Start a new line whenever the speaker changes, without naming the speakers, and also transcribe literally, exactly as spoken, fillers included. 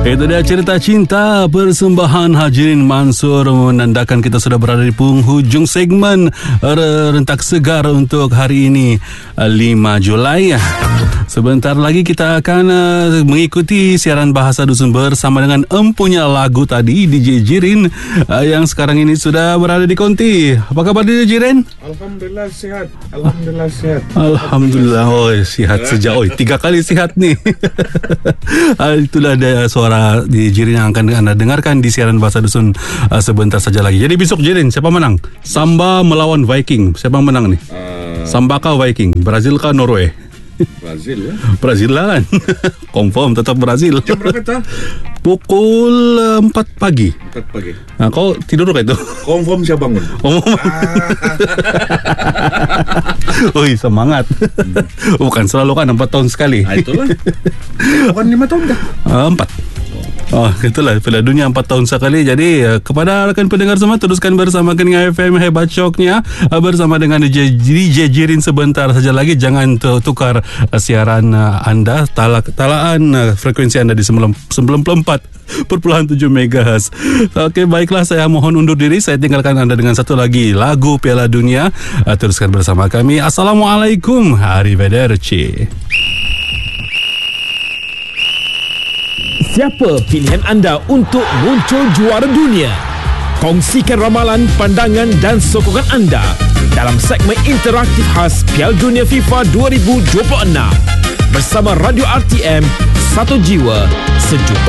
Itu dia cerita cinta persembahan Hajirin Mansur menandakan kita sudah berada di penghujung segmen Rentak Segar untuk hari ini, lima Julai. Sebentar lagi kita akan uh, mengikuti siaran Bahasa Dusun bersama dengan empunya lagu tadi, D J Jirin, uh, yang sekarang ini sudah berada di konti. Apa kabar D J Jirin?
Alhamdulillah sihat. Alhamdulillah sihat.
Alhamdulillah. Oh, sihat sejak. Oh, tiga kali sihat nih. Itulah ada suara D J Jirin yang akan anda dengarkan di siaran Bahasa Dusun uh, sebentar saja lagi. Jadi besok Jirin, siapa menang? Samba melawan Viking. Siapa yang menang nih? Uh... Samba kah Viking? Brazil kah Norway?
Brazil ya.
Brazil lah kan. Confirm tetap Brazil.
Jam berapa kita?
Pukul empat pagi.
empat pagi.
Nah, kau tidur kah itu?
Confirm siapa bangun?
Oh. Oi, semangat. Hmm. Bukan selalu kan empat tahun sekali.
Nah, itulah. Bukan lima tahun dah.
Uh, empat. Oh, itulah Piala Dunia empat tahun sekali. Jadi uh, kepada rakan pendengar semua, teruskan bersama dengan F M Hebat Shocknya uh, bersama dengan D J, D J Jirin sebentar saja lagi. Jangan tukar uh, siaran uh, anda, talak, talaan uh, frekuensi anda di sembilan puluh empat perpuluhan tujuh megahertz. Okey, baiklah, saya mohon undur diri. Saya tinggalkan anda dengan satu lagi lagu Piala Dunia. uh, Teruskan bersama kami. Assalamualaikum. Arrivederci.
Siapa pilihan anda untuk muncul juara dunia? Kongsikan ramalan, pandangan dan sokongan anda dalam segmen interaktif khas Piala Dunia FIFA dua ribu dua puluh enam bersama Radio R T M, satu jiwa, sejuta